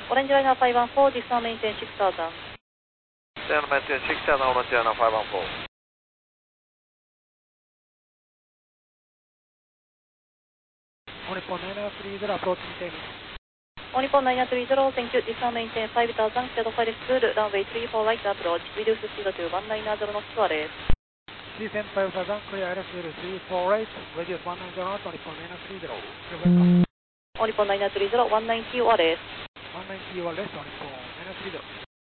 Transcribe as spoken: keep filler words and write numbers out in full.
Orange Liner five one four, descend maintain six thousand. Descend maintain six thousand, Orange Liner five one four. Nippon nine three zero, approach maintain. Nippon nine three zero, thank you. Descend maintain five thousand, shadow file school, runway three four right approach. Reduce speed to one nine zero knots to arrest. Descend five thousand, clear L S L three four right, radius one nine zero knots, Nippon nine three zero. Nippon nine three zero, one nine T O arrest. one nine T O arrest, Nippon nine three zero.